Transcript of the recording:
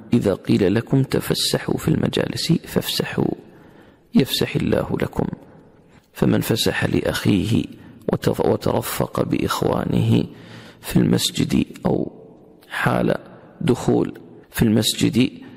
إذا قيل لكم تفسحوا في المجالس فافسحوا يفسح الله لكم. فمن فسح لأخيه وترفق بإخوانه في المسجد أو حال دخول في المسجد